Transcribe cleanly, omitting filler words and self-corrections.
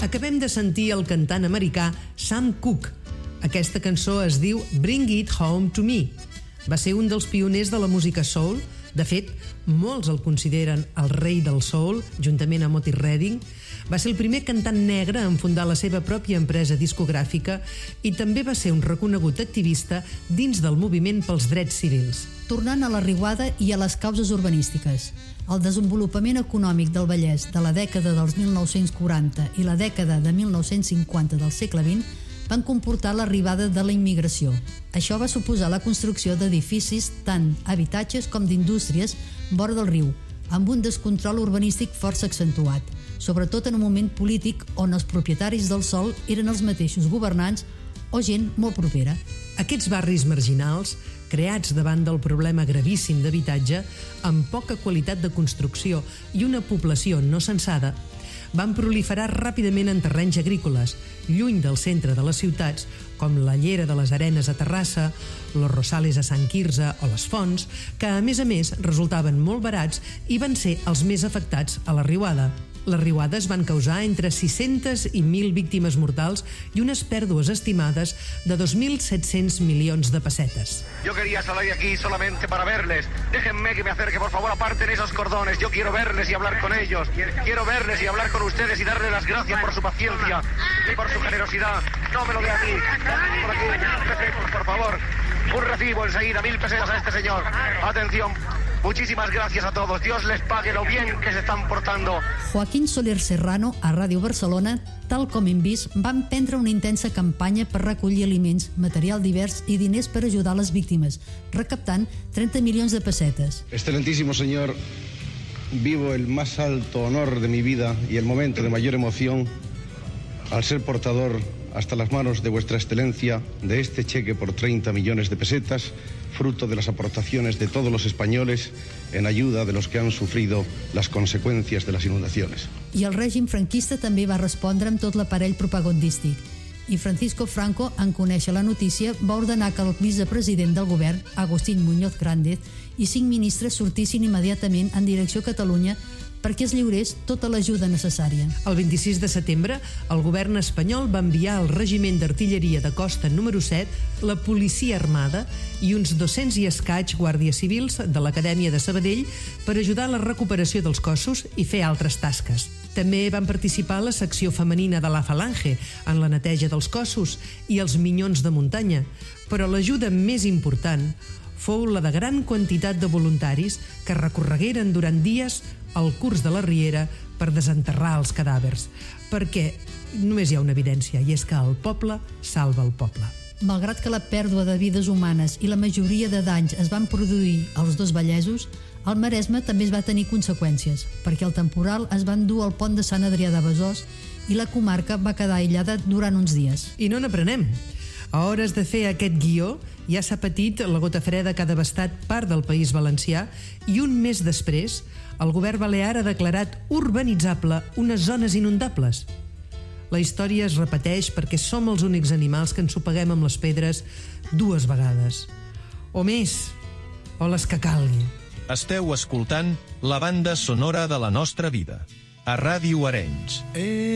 Acabem de sentir el cantant americà Sam Cooke. Aquesta cançó es diu Bring It Home to Me. Va ser un dels pioners de la música soul. De fet, molts el consideren el rei del soul, juntament amb Otis Redding. Va ser el primer cantant negre en fundar la seva pròpia empresa discogràfica i també va ser un reconegut activista dins del moviment pels drets civils. Tornant a la riuada i a les causes urbanístiques. El desenvolupament econòmic del Vallès de la dècada dels 1940 i la dècada de 1950 del segle XX van comportar l'arribada de la immigració. Això va suposar la construcció d'edificis, tant habitatges com d'indústries, vora del riu, amb un descontrol urbanístic força accentuat, sobretot en un moment polític on els propietaris del sòl eren els mateixos governants o gent molt propera. Aquests barris marginals, creats davant del problema gravíssim d'habitatge, amb poca qualitat de construcció i una població no censada, van proliferar ràpidament en terrenys agrícoles, lluny del centre de les ciutats, com la Llera de les Arenes a Terrassa, los Rosales a Sant Quirze o les Fonts, que a més resultaven molt barats i van ser els més afectats a la riuada. Les riuades van causar entre 600 i 1.000 víctimes mortals i unes pèrdues estimades de 2.700 milions de pessetes. Yo quería salir aquí solamente para verles. Déjenme que me acerque, por favor, aparten esos cordones. Yo quiero verles y hablar con ellos. Quiero verles y hablar con ustedes y darles las gracias por su paciencia y por su generosidad. No me lo dé a mí. Por aquí, por favor. Un recibo enseguida, 1.000 pesetas a este señor. Atención. Muchísimas gracias a todos. Dios les pague lo bien que se están portando. Joaquín Soler Serrano, a Ràdio Barcelona, tal com hem vist, va emprendre una intensa campanya per recollir aliments, material divers i diners per ajudar les víctimes, recaptant 30 milions de pessetes. Excelentísimo señor, vivo el más alto honor de mi vida y el momento de mayor emoción al ser portador hasta las manos de vuestra excelencia de este cheque por 30 millones de pesetas, fruto de las aportaciones de todos los españoles en ayuda de los que han sufrido las consecuencias de las inundaciones. I el règim franquista també va respondre amb tot l'aparell propagandístic. I Francisco Franco, en conèixer la notícia, va ordenar que el vicepresident del govern, Agustín Muñoz Grandes, i 5 ministres sortissin immediatament en direcció a Catalunya perquè es lliurés tota l'ajuda necessària. El 26 de setembre, el govern espanyol va enviar al Regiment d'Artilleria de Costa número 7, la Policia Armada i uns 200 i escaig guàrdies civils de l'Acadèmia de Sabadell per ajudar a la recuperació dels cossos i fer altres tasques. També van participar la secció femenina de la Falange en la neteja dels cossos i els minyons de muntanya, però l'ajuda més important fou la de gran quantitat de voluntaris que recorregueren durant dies el curs de la Riera per desenterrar els cadàvers, perquè només hi ha una evidència, i és que el poble salva el poble. Malgrat que la pèrdua de vides humanes i la majoria de danys es van produir als dos Vallesos, al Maresme també es va tenir conseqüències, perquè el temporal es va endur al pont de Sant Adrià de Besòs i la comarca va quedar aïllada durant uns dies. I no n'aprenem. A hores de fer aquest guió ja s'ha patit la gota freda que ha devastat part del País Valencià i un mes després el govern balear ha declarat urbanitzable unes zones inundables. La història es repeteix perquè som els únics animals que ens sopeguem amb les pedres 2 vegades. O més, o les que calgui. Esteu escoltant la banda sonora de la nostra vida, a Ràdio Arenys.